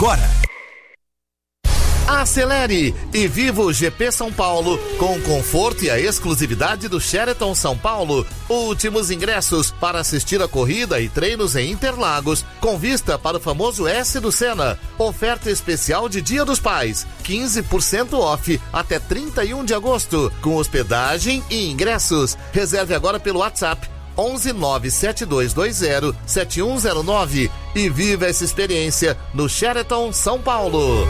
agora. Acelere e viva o GP São Paulo com o conforto e a exclusividade do Sheraton São Paulo. Últimos ingressos para assistir a corrida e treinos em Interlagos, com vista para o famoso S do Senna. Oferta especial de Dia dos Pais, 15% off até 31 de agosto, com hospedagem e ingressos. Reserve agora pelo WhatsApp 11972207109 e viva essa experiência no Sheraton São Paulo.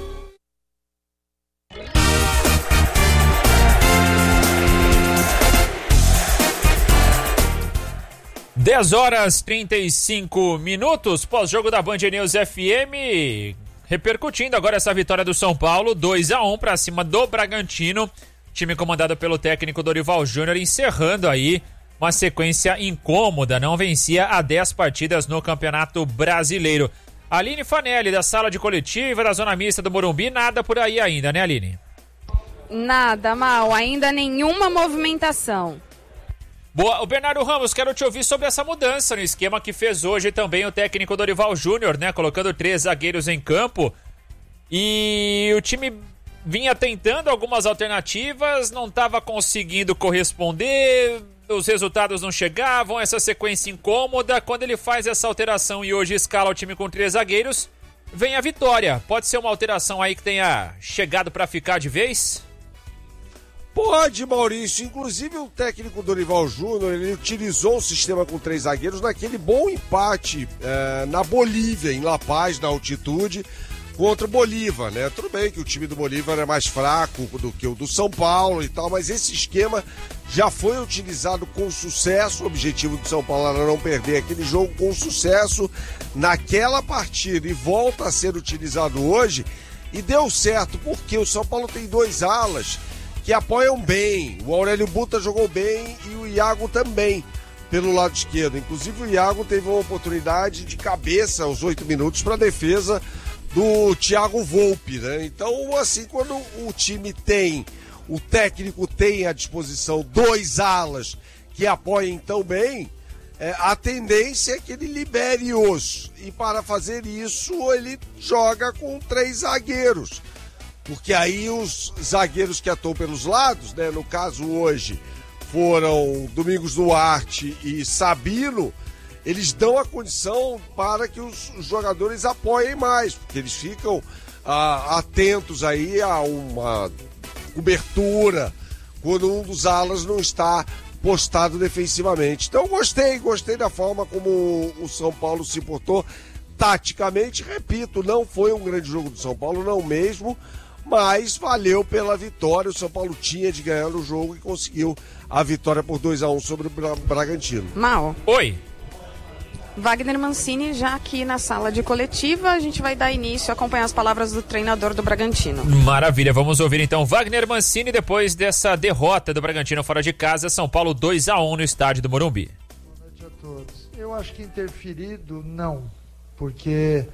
10h35, pós-jogo da Band News FM, repercutindo agora essa vitória do São Paulo, 2-1 para cima do Bragantino, time comandado pelo técnico Dorival Júnior, encerrando aí uma sequência incômoda, não vencia há 10 partidas no Campeonato Brasileiro. Aline Fanelli, da sala de coletiva da Zona Mista do Morumbi, nada por aí ainda, né, Aline? Nada, Mal, ainda nenhuma movimentação. Boa, o Bernardo Ramos, quero te ouvir sobre essa mudança no esquema que fez hoje também o técnico Dorival Júnior, né? Colocando 3 zagueiros em campo. E o time vinha tentando algumas alternativas, não estava conseguindo corresponder, os resultados não chegavam, essa sequência incômoda. Quando ele faz essa alteração e hoje escala o time com 3 zagueiros, vem a vitória. Pode ser uma alteração aí que tenha chegado para ficar de vez? Pode, Maurício. Inclusive o técnico Dorival Júnior, ele utilizou o sistema com 3 zagueiros naquele bom empate na Bolívia, em La Paz, na altitude, contra o Bolívar, né? Tudo bem que o time do Bolívar é mais fraco do que o do São Paulo e tal, mas esse esquema já foi utilizado com sucesso. O objetivo do São Paulo era não perder aquele jogo com sucesso naquela partida e volta a ser utilizado hoje e deu certo, porque o São Paulo tem 2 alas que apoiam bem. O Aurélio Buta jogou bem e o Iago também pelo lado esquerdo. Inclusive o Iago teve uma oportunidade de cabeça aos 8 minutos para a defesa do Thiago Volpi, né? Então, assim, quando o time tem, o técnico tem à disposição 2 alas que apoiem tão bem, a tendência é que ele libere-os. E para fazer isso, ele joga com 3 zagueiros. Porque aí os zagueiros que atuam pelos lados, né, no caso hoje foram Domingos Duarte e Sabino, eles dão a condição para que os jogadores apoiem mais, porque eles ficam atentos aí a uma cobertura quando um dos alas não está postado defensivamente. Então gostei da forma como o São Paulo se portou taticamente. Repito, não foi um grande jogo do São Paulo, não mesmo, mas valeu pela vitória. O São Paulo tinha de ganhar no jogo e conseguiu a vitória por 2-1 sobre o Bragantino. Mal. Oi. Wagner Mancini já aqui na sala de coletiva, a gente vai dar início a acompanhar as palavras do treinador do Bragantino. Maravilha, vamos ouvir então Wagner Mancini depois dessa derrota do Bragantino fora de casa, São Paulo 2-1 no estádio do Morumbi. Boa noite a todos. Eu acho que interferido não, porque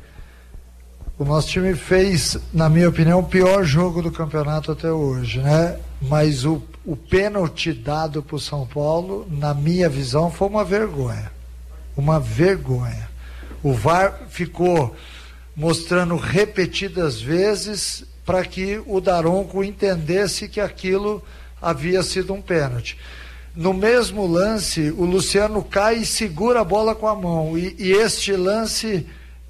o nosso time fez, na minha opinião, o pior jogo do campeonato até hoje, né? Mas o pênalti dado para o São Paulo, na minha visão, foi uma vergonha. Uma vergonha. O VAR ficou mostrando repetidas vezes para que o Daronco entendesse que aquilo havia sido um pênalti. No mesmo lance, o Luciano cai e segura a bola com a mão. E este lance,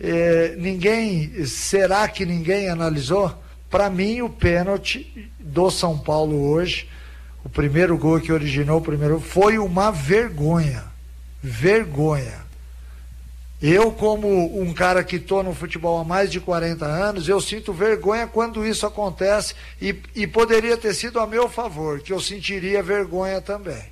será que ninguém analisou? Para mim, o pênalti do São Paulo hoje, o primeiro gol que originou o primeiro, foi uma vergonha. Vergonha. Eu, como um cara que estou no futebol há mais de 40 anos, eu sinto vergonha quando isso acontece e poderia ter sido a meu favor, que eu sentiria vergonha também.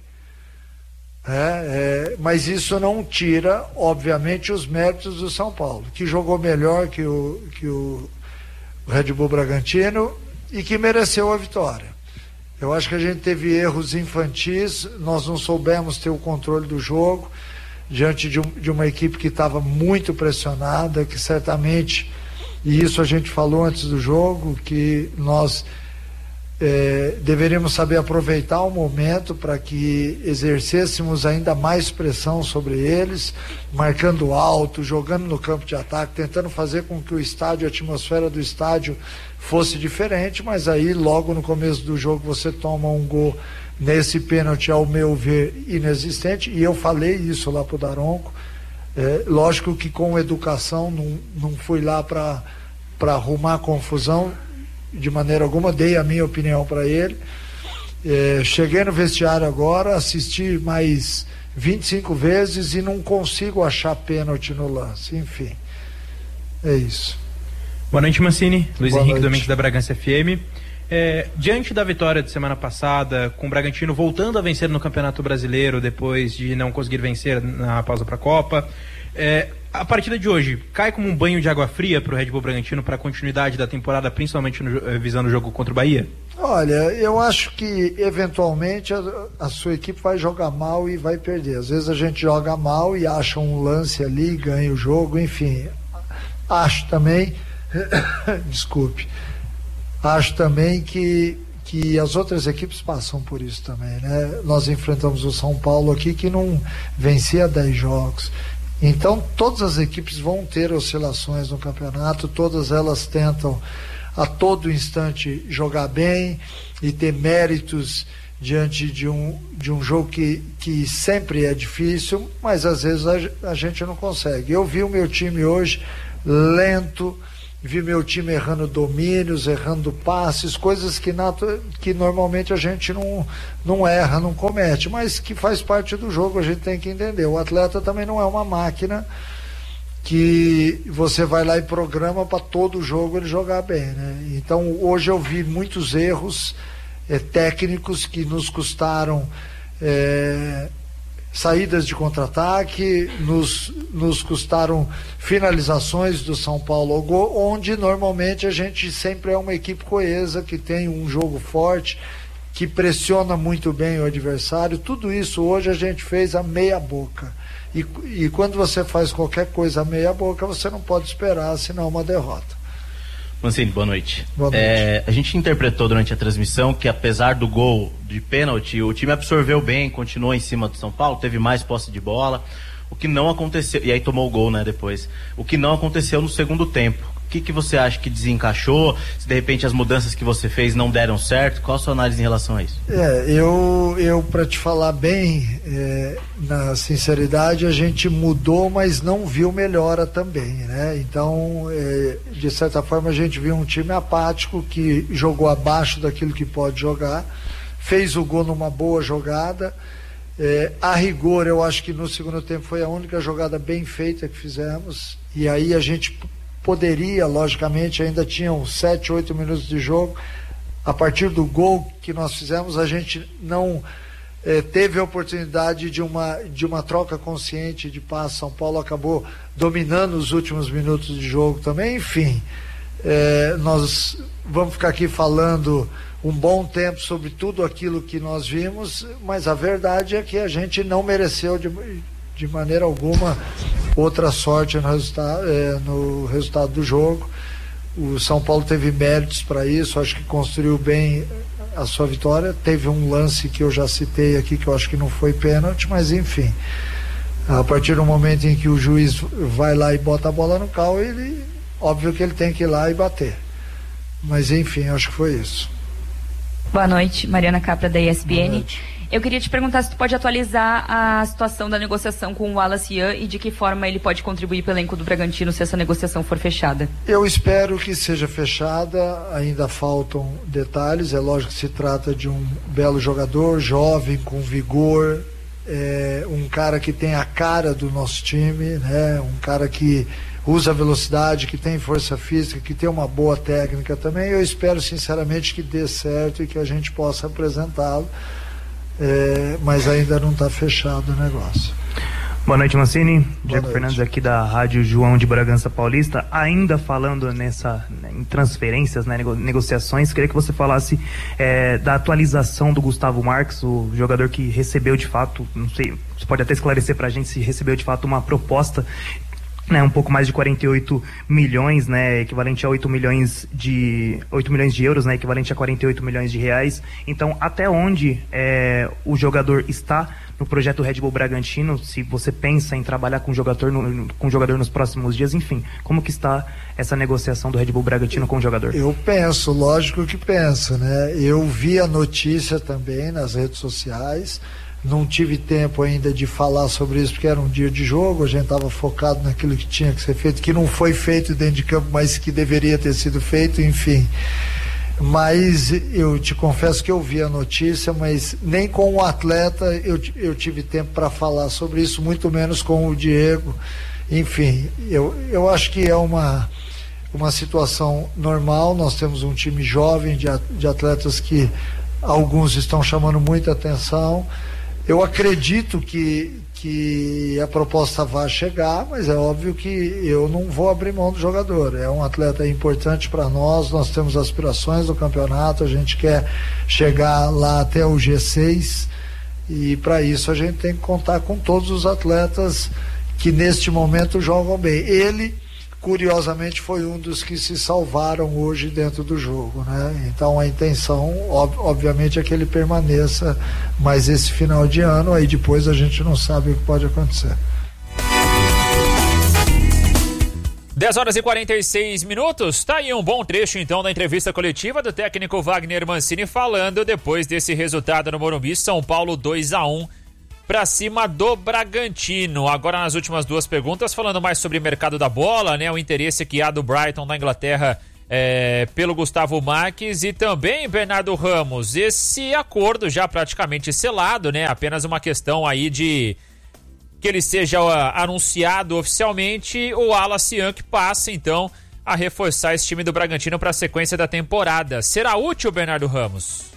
Mas isso não tira, obviamente, os méritos do São Paulo, que jogou melhor que o Red Bull Bragantino e que mereceu a vitória. Eu acho que a gente teve erros infantis, nós não soubemos ter o controle do jogo diante de uma equipe que estava muito pressionada, que certamente, e isso a gente falou antes do jogo, que nós deveríamos saber aproveitar o momento para que exercêssemos ainda mais pressão sobre eles, marcando alto, jogando no campo de ataque, tentando fazer com que o estádio, a atmosfera do estádio fosse diferente, mas aí logo no começo do jogo você toma um gol nesse pênalti, ao meu ver, inexistente, e eu falei isso lá pro Daronco. Lógico que com educação, não fui lá para arrumar confusão de maneira alguma, dei a minha opinião para ele. Cheguei no vestiário agora, assisti mais 25 vezes e não consigo achar pênalti no lance. Enfim, é isso. Boa noite, Mancini. Luiz Boa Henrique noite. Domingues da Bragança FM. Diante da vitória de semana passada, com o Bragantino voltando a vencer no Campeonato Brasileiro depois de não conseguir vencer na pausa para a Copa, a partida de hoje cai como um banho de água fria para o Red Bull Bragantino para a continuidade da temporada, principalmente visando o jogo contra o Bahia? Olha, eu acho que eventualmente a sua equipe vai jogar mal e vai perder. Às vezes a gente joga mal e acha um lance ali, ganha o jogo, enfim. Acho também desculpe, acho também que as outras equipes passam por isso também, né? Nós enfrentamos o São Paulo aqui, que não vencia 10 jogos. Então todas as equipes vão ter oscilações no campeonato, todas elas tentam a todo instante jogar bem e ter méritos diante de um jogo que sempre é difícil, mas às vezes a gente não consegue. Eu vi o meu time hoje lento, vi meu time errando domínios, errando passes, coisas que normalmente a gente não erra, não comete, mas que faz parte do jogo, a gente tem que entender. O atleta também não é uma máquina que você vai lá e programa para todo jogo ele jogar bem, né? Então hoje eu vi muitos erros técnicos que nos custaram saídas de contra-ataque, nos custaram finalizações do São Paulo ao gol, onde normalmente a gente sempre é uma equipe coesa, que tem um jogo forte, que pressiona muito bem o adversário. Tudo isso hoje a gente fez a meia boca, e quando você faz qualquer coisa a meia boca, você não pode esperar senão uma derrota. Mancini, boa noite. Boa noite. A gente interpretou durante a transmissão que, apesar do gol de pênalti, o time absorveu bem, continuou em cima do São Paulo, teve mais posse de bola, o que não aconteceu, e aí tomou o gol, né, depois, o que não aconteceu no segundo tempo. O que você acha que desencaixou? Se de repente as mudanças que você fez não deram certo, qual a sua análise em relação a isso? Eu para te falar bem, na sinceridade, a gente mudou, mas não viu melhora também, né? Então, de certa forma, a gente viu um time apático que jogou abaixo daquilo que pode jogar, fez o gol numa boa jogada. A rigor, eu acho que no segundo tempo foi a única jogada bem feita que fizemos, e aí a gente poderia, logicamente, ainda tinham 7, 8 minutos de jogo. A partir do gol que nós fizemos, a gente não teve a oportunidade de uma troca consciente de passe. São Paulo acabou dominando os últimos minutos de jogo também. Enfim, nós vamos ficar aqui falando um bom tempo sobre tudo aquilo que nós vimos, mas a verdade é que a gente não mereceu de maneira alguma outra sorte no resultado do jogo. O São Paulo teve méritos para isso, acho que construiu bem a sua vitória. Teve um lance que eu já citei aqui, que eu acho que não foi pênalti, mas enfim, a partir do momento em que o juiz vai lá e bota a bola no cal, óbvio que ele tem que ir lá e bater, mas enfim, acho que foi isso. Boa noite, Mariana Capra da ESPN. Eu queria te perguntar se tu pode atualizar a situação da negociação com o Wallace Ian e de que forma ele pode contribuir para o elenco do Bragantino se essa negociação for fechada. Eu espero que seja fechada, ainda faltam detalhes. É lógico que se trata de um belo jogador, jovem, com vigor, um cara que tem a cara do nosso time, né? Um cara que usa velocidade, que tem força física, que tem uma boa técnica também. Eu espero sinceramente que dê certo e que a gente possa apresentá-lo. Mas ainda não está fechado o negócio. Boa noite, Mancini. Boa Diego noite. Fernandes aqui da Rádio João de Bragança Paulista. Ainda falando em transferências, negociações, queria que você falasse da atualização do Gustavo Marques, o jogador que recebeu de fato, não sei, você pode até esclarecer pra gente se recebeu de fato uma proposta né, um pouco mais de 48 milhões, né, equivalente a 8 milhões de euros, né, equivalente a 48 milhões de reais. Então, até onde o jogador está no projeto Red Bull Bragantino, se você pensa em trabalhar com o jogador nos próximos dias, enfim, como que está essa negociação do Red Bull Bragantino com o jogador? Eu penso, lógico que penso, né? Eu vi a notícia também nas redes sociais, não tive tempo ainda de falar sobre isso porque era um dia de jogo, a gente estava focado naquilo que tinha que ser feito, que não foi feito dentro de campo, mas que deveria ter sido feito, enfim. Mas eu te confesso que eu vi a notícia, mas nem com o atleta eu tive tempo para falar sobre isso, muito menos com o Diego. Enfim, eu acho que é uma situação normal. Nós temos um time jovem de atletas que alguns estão chamando muita atenção. Eu acredito que a proposta vai chegar, mas é óbvio que eu não vou abrir mão do jogador. É um atleta importante para nós temos aspirações do campeonato, a gente quer chegar lá até o G6 e para isso a gente tem que contar com todos os atletas que neste momento jogam bem. Ele, curiosamente, foi um dos que se salvaram hoje dentro do jogo, né? Então a intenção, obviamente, é que ele permaneça mais esse final de ano, aí depois a gente não sabe o que pode acontecer. 10h46, tá aí um bom trecho então da entrevista coletiva do técnico Wagner Mancini falando depois desse resultado no Morumbi, São Paulo 2-1 para cima do Bragantino. Agora nas últimas duas perguntas, falando mais sobre o mercado da bola, né? O interesse que há do Brighton na Inglaterra pelo Gustavo Marques e também Bernardo Ramos. Esse acordo já praticamente selado, né? Apenas uma questão aí de que ele seja anunciado oficialmente. O Wallace Young que passa então a reforçar esse time do Bragantino para a sequência da temporada. Será útil, Bernardo Ramos?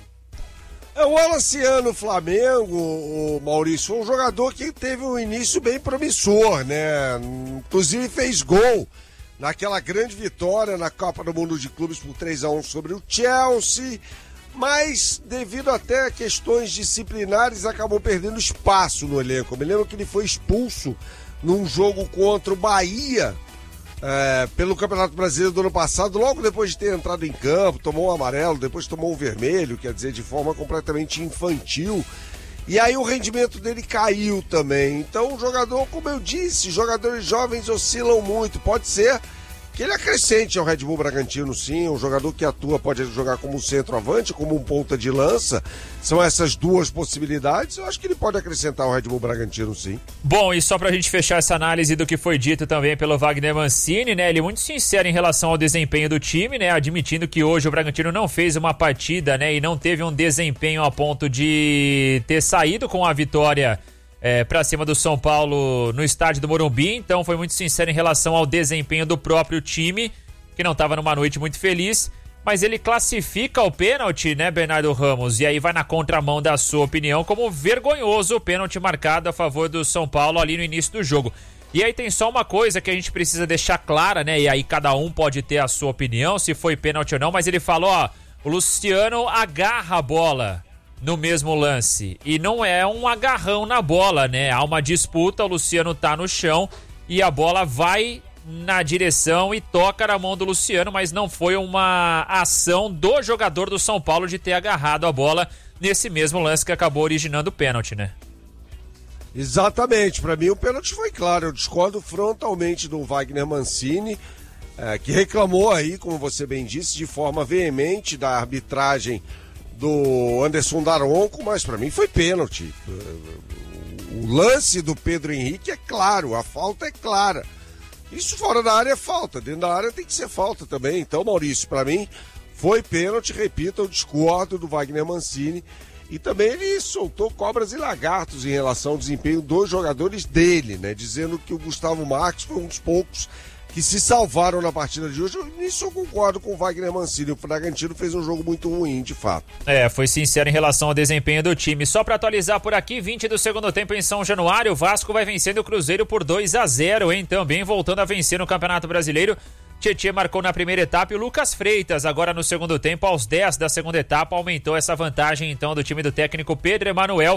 O Alaciano Flamengo, o Maurício, foi um jogador que teve um início bem promissor, né? Inclusive fez gol naquela grande vitória na Copa do Mundo de Clubes por 3-1 sobre o Chelsea, mas devido até a questões disciplinares acabou perdendo espaço no elenco. Eu me lembro que ele foi expulso num jogo contra o Bahia, pelo Campeonato Brasileiro do ano passado, logo depois de ter entrado em campo, tomou um amarelo, depois tomou um vermelho, quer dizer, de forma completamente infantil, e aí o rendimento dele caiu também. Então o jogador, como eu disse, jogadores jovens oscilam muito, pode ser que ele acrescente ao Red Bull Bragantino, sim, um jogador que atua, pode jogar como centroavante, como um ponta de lança, são essas duas possibilidades, eu acho que ele pode acrescentar ao Red Bull Bragantino, sim. Bom, e só pra gente fechar essa análise do que foi dito também pelo Wagner Mancini, né, ele é muito sincero em relação ao desempenho do time, né, admitindo que hoje o Bragantino não fez uma partida, né, e não teve um desempenho a ponto de ter saído com a vitória para cima do São Paulo no estádio do Morumbi. Então foi muito sincero em relação ao desempenho do próprio time, que não estava numa noite muito feliz, mas ele classifica o pênalti, né, Bernardo Ramos, e aí vai na contramão da sua opinião como vergonhoso o pênalti marcado a favor do São Paulo ali no início do jogo. E aí tem só uma coisa que a gente precisa deixar clara, né, e aí cada um pode ter a sua opinião se foi pênalti ou não, mas ele falou, o Luciano agarra a bola no mesmo lance, e não é um agarrão na bola, né? Há uma disputa, o Luciano tá no chão e a bola vai na direção e toca na mão do Luciano, mas não foi uma ação do jogador do São Paulo de ter agarrado a bola nesse mesmo lance que acabou originando o pênalti, né? Exatamente, para mim o pênalti foi claro. Eu discordo frontalmente do Wagner Mancini, que reclamou aí, como você bem disse, de forma veemente da arbitragem do Anderson Daronco, mas para mim foi pênalti. O lance do Pedro Henrique é claro, a falta é clara. Isso fora da área é falta, dentro da área tem que ser falta também. Então, Maurício, para mim foi pênalti, repito, eu discordo do Wagner Mancini. E também ele soltou cobras e lagartos em relação ao desempenho dos jogadores dele, né? Dizendo que o Gustavo Marques foi um dos poucos que se salvaram na partida de hoje. Nisso eu concordo com o Wagner Mancini. O Bragantino fez um jogo muito ruim, de fato. Foi sincero em relação ao desempenho do time. Só para atualizar por aqui, 20 do segundo tempo em São Januário, o Vasco vai vencendo o Cruzeiro por 2-0, hein? Também voltando a vencer no Campeonato Brasileiro. Tietê marcou na primeira etapa e o Lucas Freitas, agora no segundo tempo, aos 10 da segunda etapa, aumentou essa vantagem então do time do técnico Pedro Emanuel,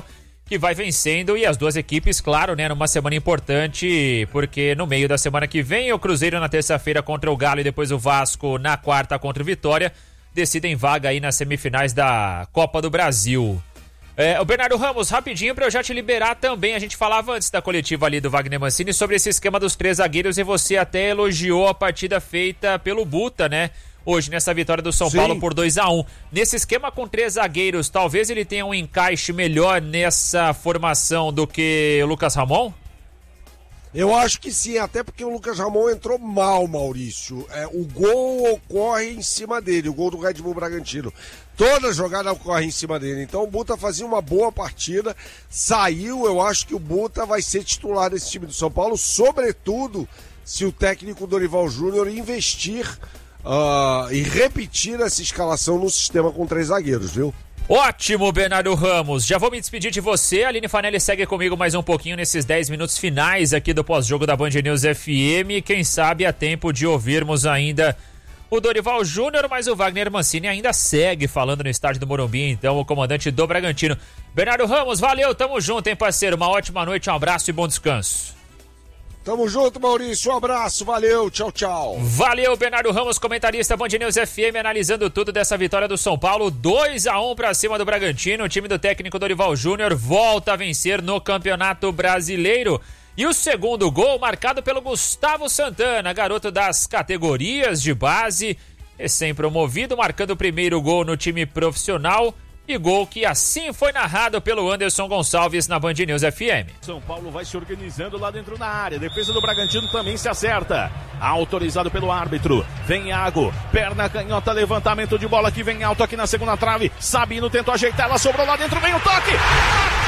que vai vencendo, e as duas equipes, claro, né, numa semana importante, porque no meio da semana que vem o Cruzeiro na terça-feira contra o Galo e depois o Vasco na quarta contra o Vitória, decidem vaga aí nas semifinais da Copa do Brasil. O Bernardo Ramos, rapidinho pra eu já te liberar também, a gente falava antes da coletiva ali do Wagner Mancini sobre esse esquema dos 3 zagueiros, e você até elogiou a partida feita pelo Buta, né? Hoje, nessa vitória do São Paulo por 2-1. Nesse esquema com 3 zagueiros, talvez ele tenha um encaixe melhor nessa formação do que o Lucas Ramon? Eu acho que sim, até porque o Lucas Ramon entrou mal, Maurício. O gol ocorre em cima dele, o gol do Red Bull Bragantino. Toda jogada ocorre em cima dele. Então o Buta fazia uma boa partida, saiu. Eu acho que o Buta vai ser titular desse time do São Paulo, sobretudo se o técnico Dorival Júnior investir e repetir essa escalação no sistema com 3 zagueiros, viu? Ótimo, Bernardo Ramos. Já vou me despedir de você. A Aline Fanelli segue comigo mais um pouquinho nesses 10 minutos finais aqui do pós-jogo da Band News FM. Quem sabe há tempo de ouvirmos ainda o Dorival Júnior, mas o Wagner Mancini ainda segue falando no estádio do Morumbi, então, o comandante do Bragantino. Bernardo Ramos, valeu, tamo junto, hein, parceiro? Uma ótima noite, um abraço e bom descanso. Tamo junto, Maurício. Um abraço, valeu, tchau, tchau. Valeu, Bernardo Ramos, comentarista Band News FM, analisando tudo dessa vitória do São Paulo, 2-1 pra cima do Bragantino. O time do técnico Dorival Júnior volta a vencer no Campeonato Brasileiro. E o segundo gol marcado pelo Gustavo Santana, garoto das categorias de base, recém-promovido, marcando o primeiro gol no time profissional. E gol que assim foi narrado pelo Anderson Gonçalves na Band News FM. São Paulo vai se organizando lá dentro da área. Defesa do Bragantino também se acerta. Autorizado pelo árbitro. Vem Iago. Perna canhota, levantamento de bola que vem alto aqui na segunda trave. Sabino tentou ajeitar, ela sobrou lá dentro, vem o toque.